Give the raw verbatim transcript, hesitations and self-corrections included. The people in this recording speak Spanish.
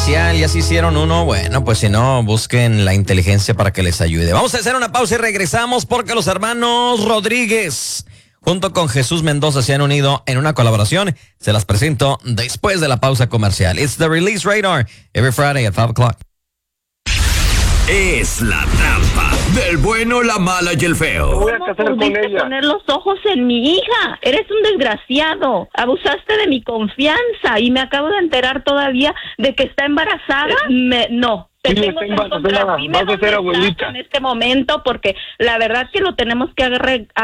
comercial. Ya se hicieron uno. Bueno, pues si no, busquen la inteligencia para que les ayude. Vamos a hacer una pausa y regresamos porque los hermanos Rodríguez junto con Jesús Mendoza se han unido en una colaboración. Se las presento después de la pausa comercial. It's the Release Radar every Friday at five o'clock. Es la trampa del bueno, la mala y el feo. Voy a casar con ella. Poner los ojos en mi hija. Eres un desgraciado. Abusaste de mi confianza y me acabo de enterar todavía de que está embarazada. Me, no. Te Sí, tengo que está encontrar. embarazada. Dime Vas a ser dónde estás abuelita. en este momento porque la verdad que lo tenemos que arreglar.